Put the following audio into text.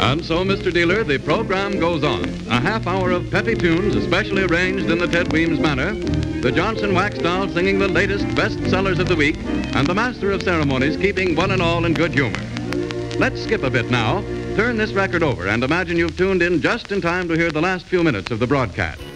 And so, Mr. Dealer, the program goes on. A half hour of peppy tunes, especially arranged in the Ted Weems manner, the Johnson Wax Doll singing the latest bestsellers of the week, and the Master of Ceremonies keeping one and all in good humor. Let's skip a bit now, turn this record over, and imagine you've tuned in just in time to hear the last few minutes of the broadcast.